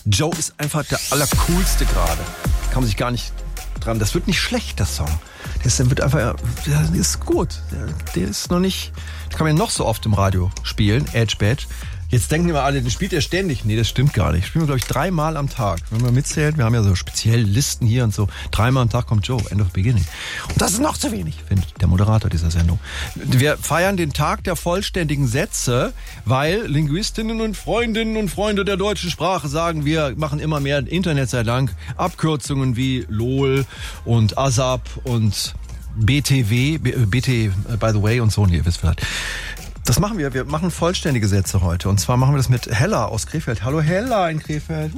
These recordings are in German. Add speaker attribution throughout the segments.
Speaker 1: Joe ist einfach der Allercoolste gerade. Kann man sich gar nicht dran. Das wird nicht schlecht, der Song. Der wird einfach, der ist gut. Der ist noch nicht, den kann man ja noch so oft im Radio spielen, Edge Badge. Jetzt denken immer alle, den spielt er ständig. Nee, das stimmt gar nicht. Spielen wir, glaube ich, 3-mal am Tag. Wenn man mitzählt, wir haben ja so spezielle Listen hier und so. 3-mal am Tag kommt Joe, End of Beginning. Und das ist noch zu wenig, findet der Moderator dieser Sendung. Wir feiern den Tag der vollständigen Sätze, weil Linguistinnen und Freunde der deutschen Sprache sagen, wir machen immer mehr Internet sei Dank Abkürzungen wie LOL und ASAP und BTW, BT, by the way und so. Nee, ihr wisst vielleicht. Das machen wir. Wir machen vollständige Sätze heute. Und zwar machen wir das mit Hella aus Krefeld. Hallo Hella in Krefeld.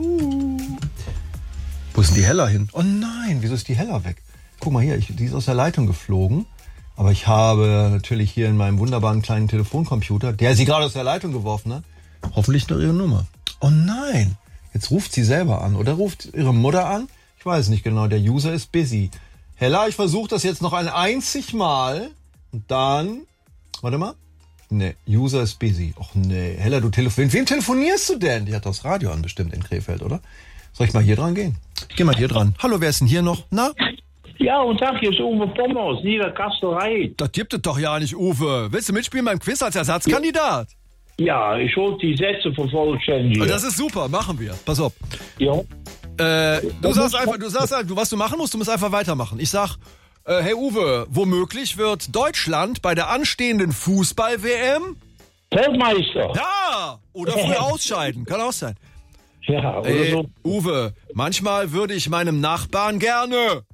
Speaker 1: Wo ist denn die Hella hin? Oh nein, wieso ist die Hella weg? Guck mal hier, die ist aus der Leitung geflogen. Aber ich habe natürlich hier in meinem wunderbaren kleinen Telefoncomputer, der sie gerade aus der Leitung geworfen hat, hoffentlich noch ihre Nummer. Oh nein, jetzt ruft sie selber an. Oder ruft ihre Mutter an? Ich weiß nicht genau, der User ist busy. Hella, ich versuche das jetzt noch ein einzig Mal. Und dann, warte mal. Nee, User ist busy. Och nee, Hella, du telefonierst. Wem telefonierst du denn? Die hat das Radio an bestimmt in Krefeld, oder? Soll ich mal hier dran gehen? Ich geh mal hier dran. Hallo, wer ist denn hier noch? Na?
Speaker 2: Ja, und Tag, hier ist Uwe Pommer aus Niederkasterei.
Speaker 1: Das gibt es doch ja nicht, Uwe. Willst du mitspielen beim Quiz als Ersatzkandidat?
Speaker 2: Ja, ich hol die Sätze vervollständigen.
Speaker 1: Das ist super, machen wir. Pass auf.
Speaker 2: Ja.
Speaker 1: Du sagst einfach, was du machen musst, du musst einfach weitermachen. Ich sag, hey Uwe, womöglich wird Deutschland bei der anstehenden Fußball-WM
Speaker 2: Weltmeister.
Speaker 1: ja oder früh ausscheiden. Kann auch sein.
Speaker 2: Ja, oder so.
Speaker 1: Uwe, manchmal würde ich meinem Nachbarn gerne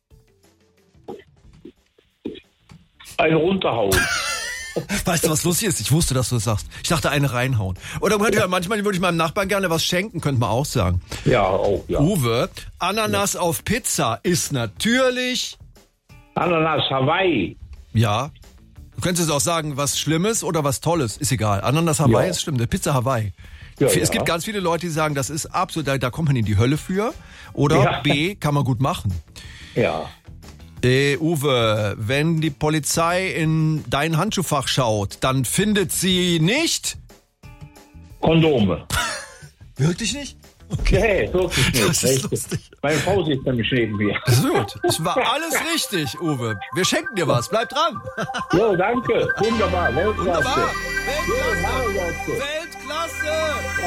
Speaker 2: Einen runterhauen.
Speaker 1: Weißt du, was lustig ist? Ich wusste, dass du das sagst. Ich dachte, eine reinhauen. Oder manchmal würde ich meinem Nachbarn gerne was schenken, könnte man auch sagen.
Speaker 2: Ja, auch, ja.
Speaker 1: Uwe, Ananas auf Pizza ist natürlich...
Speaker 2: Ananas Hawaii.
Speaker 1: Ja. Du könntest auch sagen, was Schlimmes oder was Tolles. Ist egal. Ananas Hawaii ist schlimm. Der Pizza Hawaii.
Speaker 2: Ja,
Speaker 1: Es gibt ganz viele Leute, die sagen, das ist absolut, da kommt man in die Hölle für. Oder B, kann man gut machen.
Speaker 2: Ja.
Speaker 1: Uwe, wenn die Polizei in dein Handschuhfach schaut, dann findet sie nicht...
Speaker 2: Kondome.
Speaker 1: Wirklich nicht?
Speaker 2: Okay. Nee, wirklich nicht.
Speaker 1: Das ist lustig.
Speaker 2: Meine Frau sitzt nämlich neben mir.
Speaker 1: Das ist gut. Es war alles richtig, Uwe. Wir schenken dir was. Bleib dran.
Speaker 2: Jo, danke. Wunderbar. Weltklasse.
Speaker 1: Wunderbar. Weltklasse. Weltklasse.